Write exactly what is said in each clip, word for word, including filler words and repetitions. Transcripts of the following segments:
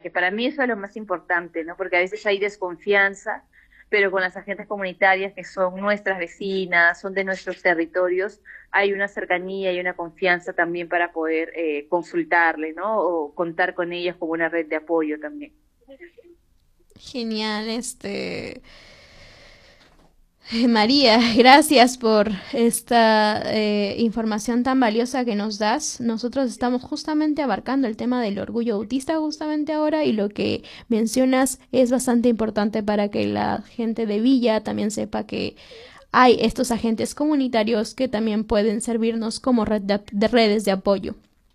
que para mí eso es lo más importante, ¿no? Porque a veces hay desconfianza, pero con las agentes comunitarias que son nuestras vecinas, son de nuestros territorios, hay una cercanía y una confianza también para poder eh, consultarle, ¿no? O contar con ellas como una red de apoyo también. Genial, este... Eh, María, gracias por esta eh, información tan valiosa que nos das. Nosotros estamos justamente abarcando el tema del orgullo autista justamente ahora y lo que mencionas es bastante importante para que la gente de Villa también sepa que hay estos agentes comunitarios que también pueden servirnos como red de, de redes de apoyo.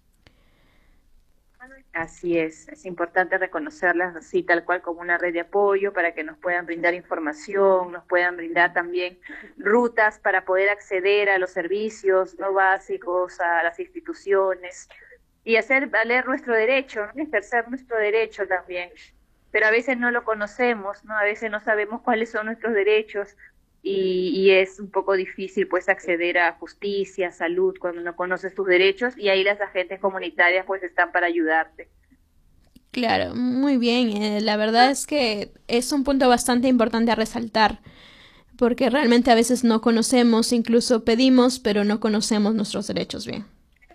Así es, es importante reconocerlas así tal cual como una red de apoyo para que nos puedan brindar información, nos puedan brindar también rutas para poder acceder a los servicios no básicos, a las instituciones y hacer valer nuestro derecho, ¿no? Ejercer nuestro derecho también. Pero a veces no lo conocemos, ¿no? A veces no sabemos cuáles son nuestros derechos y, y es un poco difícil pues acceder a justicia, salud cuando no conoces tus derechos y ahí las agentes comunitarias pues están para ayudarte. Claro, muy bien. Eh, la verdad es que es un punto bastante importante a resaltar, porque realmente a veces no conocemos, incluso pedimos, pero no conocemos nuestros derechos bien.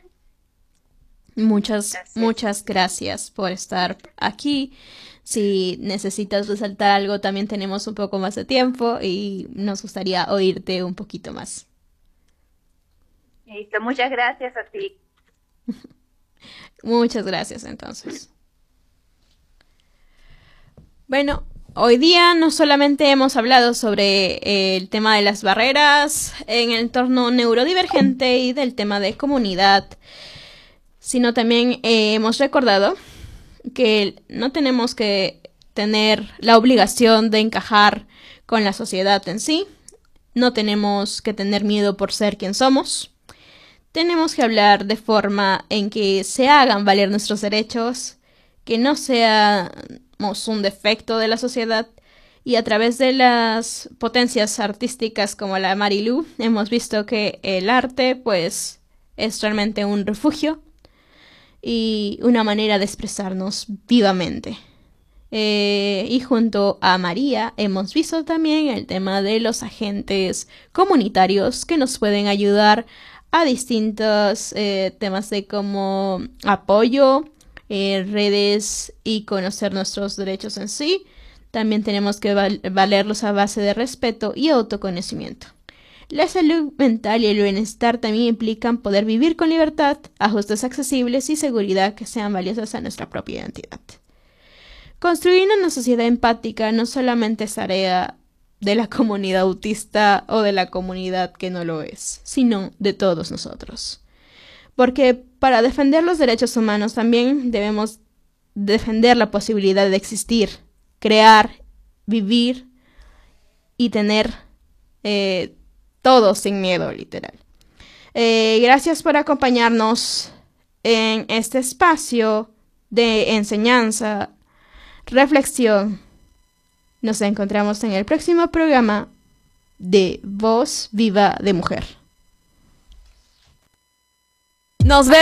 Muchas, Así es. muchas gracias por estar aquí. Si necesitas resaltar algo, también tenemos un poco más de tiempo y nos gustaría oírte un poquito más. Listo, muchas gracias a ti. Muchas gracias entonces. Bueno, hoy día no solamente hemos hablado sobre eh, el tema de las barreras en el entorno neurodivergente y del tema de comunidad, sino también eh, hemos recordado que no tenemos que tener la obligación de encajar con la sociedad en sí, no tenemos que tener miedo por ser quien somos, tenemos que hablar de forma en que se hagan valer nuestros derechos, que no seamos un defecto de la sociedad y a través de las potencias artísticas como la Marilu hemos visto que el arte pues es realmente un refugio y una manera de expresarnos vivamente. Eh, y junto a María hemos visto también el tema de los agentes comunitarios que nos pueden ayudar a distintos eh, temas de como apoyo, eh, redes y conocer nuestros derechos en sí. También tenemos que val- valerlos a base de respeto y autoconocimiento. La salud mental y el bienestar también implican poder vivir con libertad, ajustes accesibles y seguridad que sean valiosas a nuestra propia identidad. Construir una sociedad empática no solamente es tarea de la comunidad autista o de la comunidad que no lo es, sino de todos nosotros. Porque para defender los derechos humanos también debemos defender la posibilidad de existir, crear, vivir y tener eh, todo sin miedo, literal. Eh, gracias por acompañarnos en este espacio de enseñanza, reflexión. Nos encontramos en el próximo programa de Voz Viva de Mujer. Nos vemos.